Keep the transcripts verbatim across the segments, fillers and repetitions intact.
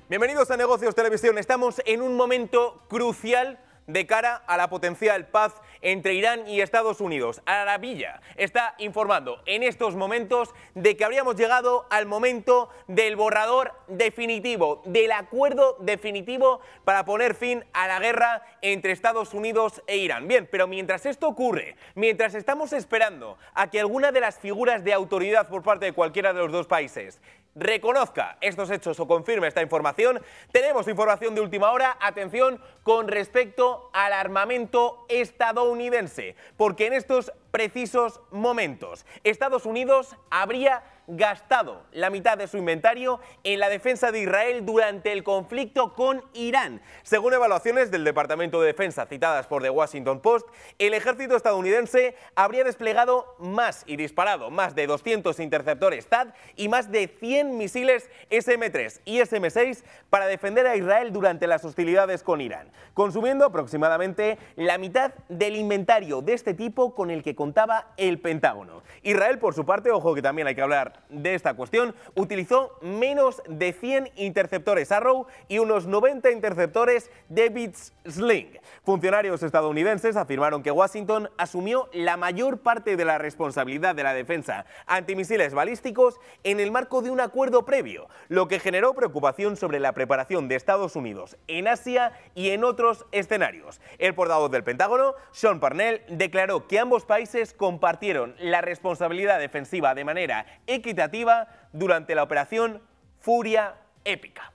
Bienvenidos a Negocios Televisión. Estamos en un momento crucial de cara a la potencial paz entre Irán y Estados Unidos. Aravilla está informando en estos momentos de que habríamos llegado al momento del borrador definitivo, del acuerdo definitivo para poner fin a la guerra entre Estados Unidos e Irán. Bien, pero mientras esto ocurre, mientras estamos esperando a que alguna de las figuras de autoridad por parte de cualquiera de los dos países reconozca estos hechos o confirme esta información, tenemos información de última hora, atención, con respecto al armamento estadounidense, porque en estos precisos momentos Estados Unidos habría gastado la mitad de su inventario en la defensa de Israel durante el conflicto con Irán. Según evaluaciones del Departamento de Defensa citadas por The Washington Post, el ejército estadounidense habría desplegado más y disparado más de doscientos interceptores T A D y más de cien misiles S M tres y S M seis para defender a Israel durante las hostilidades con Irán, consumiendo aproximadamente la mitad del inventario de este tipo con el que contaba el Pentágono. Israel, por su parte, ojo que también hay que hablar de esta cuestión, utilizó menos de cien interceptores Arrow y unos noventa interceptores David's Sling. Funcionarios estadounidenses afirmaron que Washington asumió la mayor parte de la responsabilidad de la defensa antimisiles balísticos en el marco de un acuerdo previo, lo que generó preocupación sobre la preparación de Estados Unidos en Asia y en otros escenarios. El portavoz del Pentágono, Sean Parnell, declaró que ambos países compartieron la responsabilidad defensiva de manera equitativa durante la operación Furia Épica.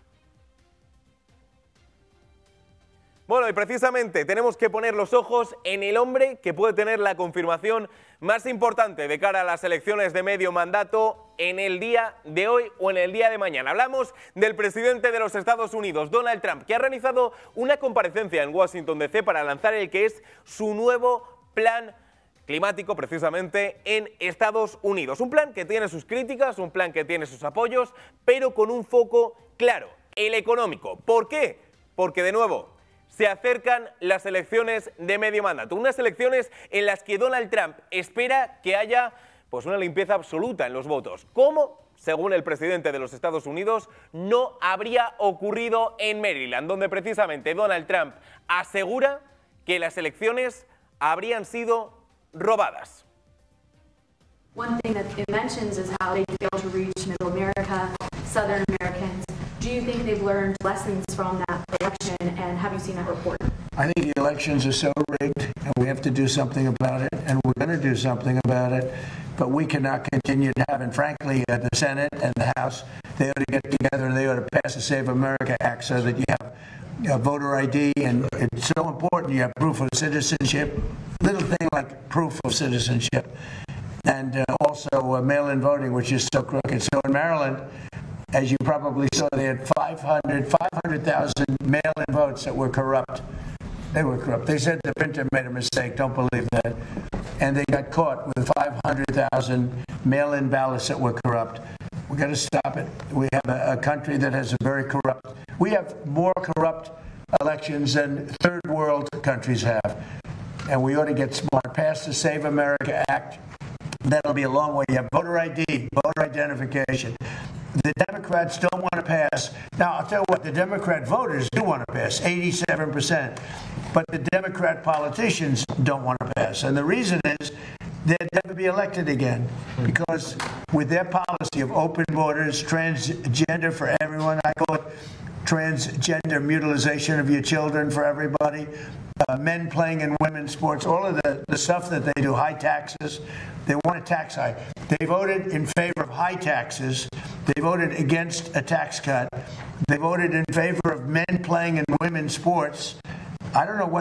Bueno, y precisamente tenemos que poner los ojos en el hombre que puede tener la confirmación más importante de cara a las elecciones de medio mandato en el día de hoy o en el día de mañana. Hablamos del presidente de los Estados Unidos, Donald Trump, que ha realizado una comparecencia en Washington D C para lanzar el que es su nuevo plan climático precisamente en Estados Unidos. Un plan que tiene sus críticas, un plan que tiene sus apoyos, pero con un foco claro, el económico. ¿Por qué? Porque de nuevo se acercan las elecciones de medio mandato, unas elecciones en las que Donald Trump espera que haya pues una limpieza absoluta en los votos, como, según el presidente de los Estados Unidos, no habría ocurrido en Maryland, donde precisamente Donald Trump asegura que las elecciones habrían sido robadas. One thing that it mentions is how they failed to reach Middle America, Southern Americans. Do you think they've learned lessons from that election, and have you seen that report? I think the elections are so rigged, and we have to do something about it, and we're going to do something about it, but we cannot continue to have, and frankly, uh, the Senate and the House, they ought to get together and they ought to pass the Save America Act so that you have uh, voter I D, and it's so important you have proof of citizenship, little thing like proof of citizenship, and uh, also uh, mail-in voting, which is so crooked. So in Maryland, as you probably saw, they had five hundred thousand mail-in votes that were corrupt. They were corrupt. They said the printer made a mistake. Don't believe that. And they got caught with five hundred thousand mail-in ballots that were corrupt. We've got to stop it. We have a, a country that has a very corrupt. We have more corrupt elections than third world countries have. And we ought to get smart. Pass the Save America Act. That'll be a long way. You have voter I D, voter identification. The Democrats don't want to pass. Now, I'll tell you what, the Democrat voters do want to pass, eighty-seven percent. But the Democrat politicians don't want to pass. And the reason is they'd never be elected again. Because with their policy of open borders, transgender for everyone, I call it transgender mutilization of your children for everybody, uh, men playing in women's sports, all of the, the stuff that they do, high taxes. They want a tax hike. They voted in favor of high taxes. They voted against a tax cut. They voted in favor of men playing in women's sports. I don't know what